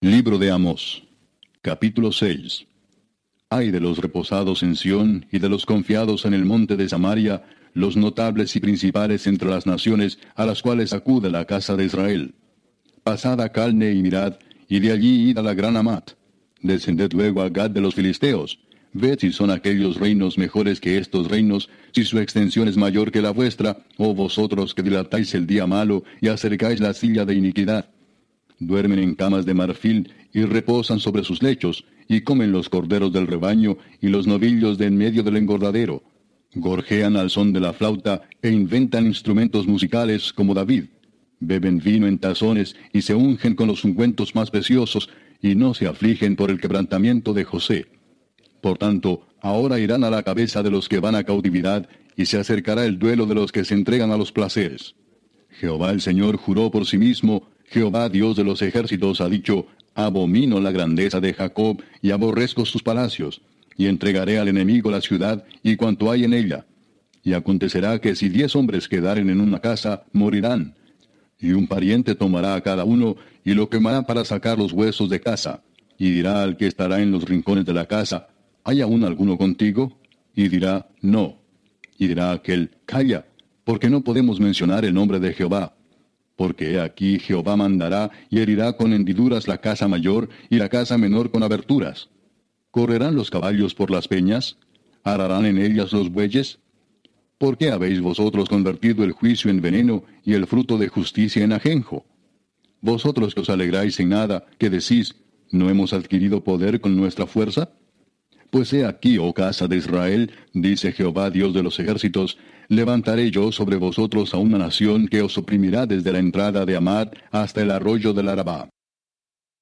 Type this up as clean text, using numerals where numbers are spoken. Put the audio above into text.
Libro de Amós, capítulo 6. Ay de los reposados en Sión y de los confiados en el monte de Samaria, los notables y principales entre las naciones a las cuales acude la casa de Israel. Pasad a Calne y mirad, y de allí id a la gran Hamat. Descended luego a Gad de los filisteos. Ved si son aquellos reinos mejores que estos reinos, si su extensión es mayor que la vuestra, oh vosotros que dilatáis el día malo y acercáis la silla de iniquidad. Duermen en camas de marfil y reposan sobre sus lechos, y comen los corderos del rebaño y los novillos de en medio del engordadero. Gorjean al son de la flauta e inventan instrumentos musicales como David. Beben vino en tazones y se ungen con los ungüentos más preciosos, y no se afligen por el quebrantamiento de José. Por tanto, ahora irán a la cabeza de los que van a cautividad, y se acercará el duelo de los que se entregan a los placeres. Jehová el Señor juró por sí mismo, Jehová Dios de los ejércitos ha dicho: abomino la grandeza de Jacob y aborrezco sus palacios, y entregaré al enemigo la ciudad y cuanto hay en ella. Y acontecerá que si 10 hombres quedaren en una casa, morirán. Y un pariente tomará a cada uno, y lo quemará para sacar los huesos de casa. Y dirá al que estará en los rincones de la casa: ¿hay aún alguno contigo? Y dirá: no. Y dirá aquel: calla, porque no podemos mencionar el nombre de Jehová. Porque he aquí Jehová mandará y herirá con hendiduras la casa mayor y la casa menor con aberturas. ¿Correrán los caballos por las peñas? ¿Ararán en ellas los bueyes? ¿Por qué habéis vosotros convertido el juicio en veneno y el fruto de justicia en ajenjo? Vosotros que os alegráis en nada, que decís: ¿no hemos adquirido poder con nuestra fuerza? Pues he aquí, oh casa de Israel, dice Jehová Dios de los ejércitos: levantaré yo sobre vosotros a una nación que os oprimirá desde la entrada de Hamat hasta el arroyo del Arabá.